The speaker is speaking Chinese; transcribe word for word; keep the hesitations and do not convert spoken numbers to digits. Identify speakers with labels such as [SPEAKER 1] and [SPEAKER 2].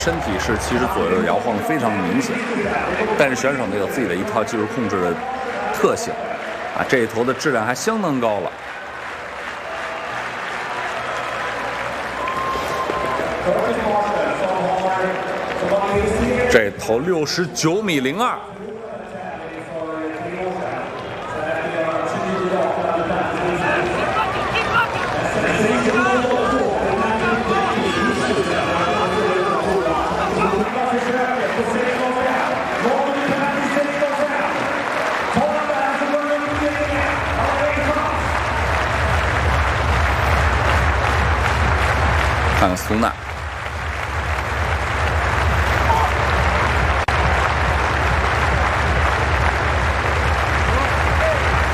[SPEAKER 1] 身体是其实左右摇晃非常明显，但是选手呢有自己的一套技术控制的特性，啊，这一头的质量还相当高了。这头六十九米零二。 看看苏娜